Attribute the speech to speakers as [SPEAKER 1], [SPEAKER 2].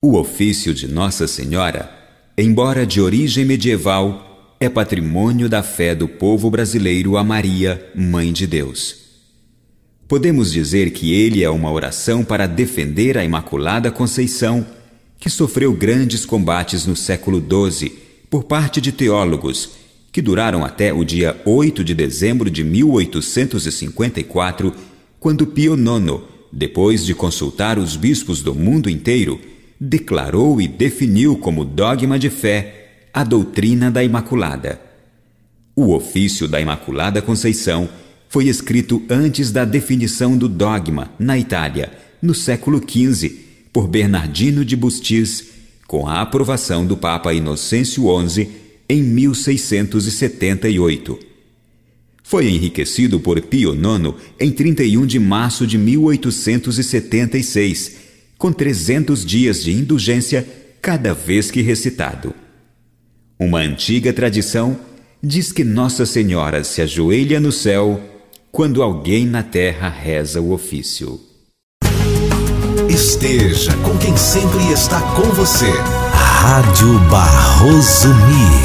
[SPEAKER 1] O ofício de Nossa Senhora, embora de origem medieval, é patrimônio da fé do povo brasileiro a Maria, Mãe de Deus. Podemos dizer que ele é uma oração para defender a Imaculada Conceição, que sofreu grandes combates no século XII por parte de teólogos, que duraram até o dia 8 de dezembro de 1854, quando Pio IX, depois de consultar os bispos do mundo inteiro, declarou e definiu como dogma de fé a doutrina da Imaculada. O ofício da Imaculada Conceição foi escrito antes da definição do dogma na Itália, no século XV, por Bernardino de Bustis, com a aprovação do Papa Inocêncio XI em 1678. Foi enriquecido por Pio IX em 31 de março de 1876, com 300 dias de indulgência cada vez que recitado. Uma antiga tradição diz que Nossa Senhora se ajoelha no céu quando alguém na terra reza o ofício.
[SPEAKER 2] Esteja com quem sempre está com você. Rádio Barroso Mix.